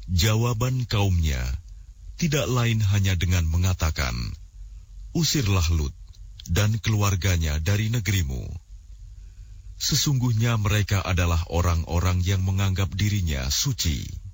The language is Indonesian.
Jawaban kaumnya tidak lain hanya dengan mengatakan, "Usirlah Lut dan keluarganya dari negerimu." Sesungguhnya mereka adalah orang-orang yang menganggap dirinya suci.